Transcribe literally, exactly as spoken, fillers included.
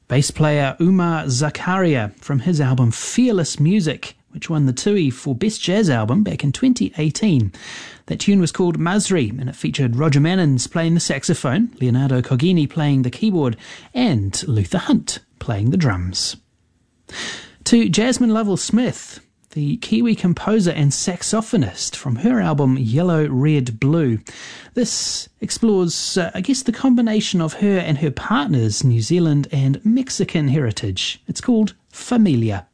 bass player Umar Zakaria from his album Fearless Music, which won the Tui for Best Jazz Album back in twenty eighteen. That tune was called Masri, and it featured Roger Mannins playing the saxophone, Leonardo Cogini playing the keyboard, and Luther Hunt playing the drums. To Jasmine Lovell-Smith, the Kiwi composer and saxophonist, from her album Yellow, Red, Blue. This explores, uh, I guess, the combination of her and her partner's New Zealand and Mexican heritage. It's called Familia.